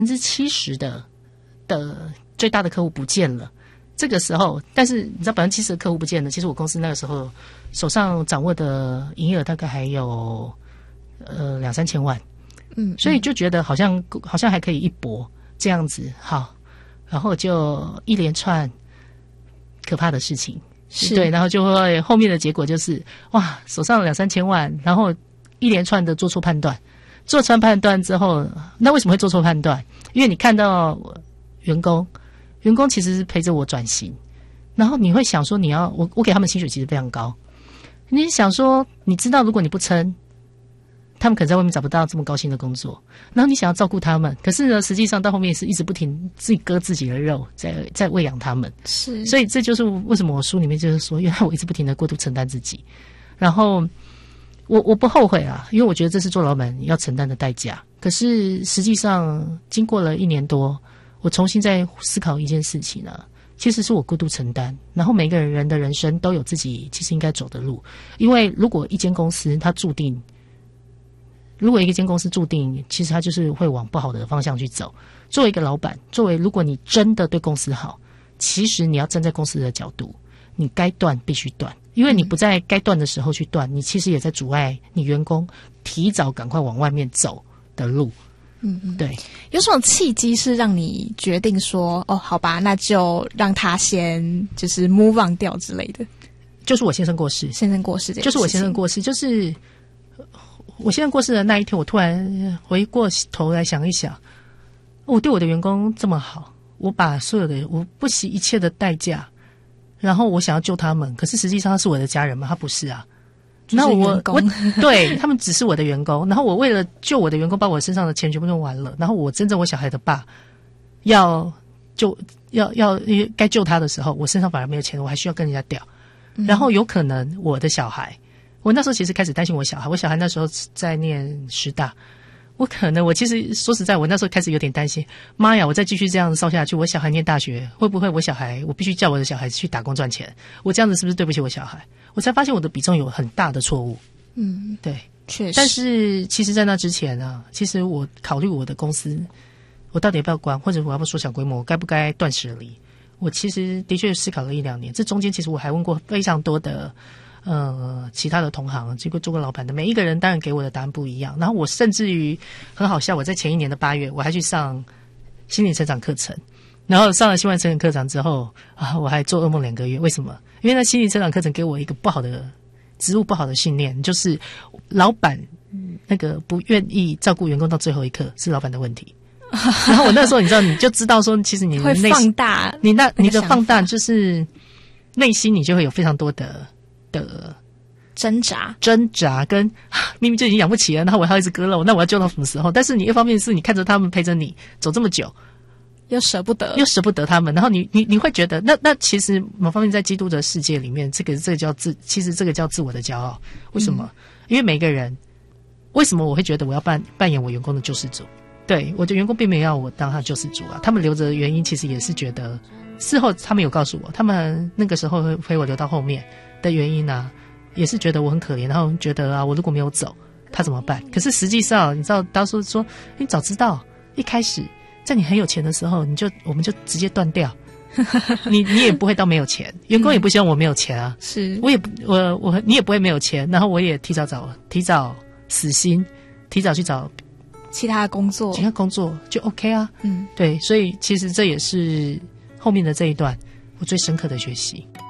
70%的最大的客户不见了。这个时候，但是你知道70%的客户不见了，其实我公司那个时候手上掌握的营业额大概还有2-3千万，所以就觉得好像还可以一搏这样子，好，然后就一连串可怕的事情，对，然后就会后面的结果就是哇，手上2-3千万，然后一连串的做错判断之后，那为什么会做错判断？因为你看到员工其实是陪着我转型，然后你会想说我给他们薪水其实非常高，你想说你知道如果你不撑，他们可能在外面找不到这么高薪的工作，然后你想要照顾他们，可是呢实际上到后面是一直不停自己割自己的肉在喂养他们， 是， 所以这就是为什么我书里面就是说，原来我一直不停的过度承担自己，然后我不后悔啊，因为我觉得这是做老板要承担的代价。可是实际上经过了1年多，我重新在思考一件事情呢，其实是我过度承担，然后每个人的人生都有自己其实应该走的路。因为如果一间公司注定其实它就是会往不好的方向去走，作为一个老板，如果你真的对公司好，其实你要站在公司的角度，你该断必须断，因为你不在该断的时候去断，你其实也在阻碍你员工提早赶快往外面走的路。对。 有什么契机是让你决定说，哦，好吧，那就让他先就是 move on 掉之类的？ 就是我先生过世，就是我先生过世，就是我先生过世的那一天，我突然回过头来想一想，我对我的员工这么好，我把所有的我不惜一切的代价，然后我想要救他们，可是实际上他是我的家人吗？他不是啊。那我对他们只是我的员工，然后我为了救我的员工，把我身上的钱全部用完了，然后我真正我小孩的爸要该救他的时候，我身上反而没有钱，我还需要跟人家调，然后有可能我的小孩，我那时候其实开始担心我小孩那时候在念师大，我其实说实在，我那时候开始有点担心，妈呀，我再继续这样烧下去，我小孩念大学会不会我必须叫我的小孩去打工赚钱，我这样子是不是对不起我小孩？我才发现我的比重有很大的错误。对， 确实。 但是其实在那之前啊，其实我考虑我的公司，我到底要不要关，或者我要不要缩小规模，我该不该断舍离，我其实的确思考了1-2年。这中间其实我还问过非常多的其他的同行，结果做过老板的每一个人当然给我的答案不一样。然后我甚至于很好笑，我在前1年的8月我还去上心理成长课程，然后上了心理成长课程之后啊，我还做噩梦2个月。为什么？因为那心理成长课程给我一个不好的职务不好的信念，就是老板那个不愿意照顾员工到最后一刻是老板的问题。然后我那时候你就知道说，其实你会放大你的放大就是内心你就会有非常多的挣扎跟明明就已经养不起了，然后我还要一直割肉，那我要救到什么时候？但是你一方面是你看着他们陪着你走这么久， 又舍不得他们，然后你会觉得那其实某方面在基督的世界里面，这个其实这个叫自我的骄傲。为什么？因为每个人，为什么我会觉得我要扮演我员工的救世主？对，我的员工并没有要我当他的救世主啊，他们留着的原因其实也是觉得，事后他们有告诉我，他们那个时候会陪我留到后面的原因啊，也是觉得我很可怜，然后觉得啊，我如果没有走，他怎么办？可是实际上，你知道，当初说你早知道一开始。在你很有钱的时候，我们就直接断掉，你也不会到没有钱，员工也不希望我没有钱啊， 是， 你也不会没有钱，然后我也提早死心，提早去找其他工作就 OK 啊，对，所以其实这也是后面的这一段我最深刻的学习。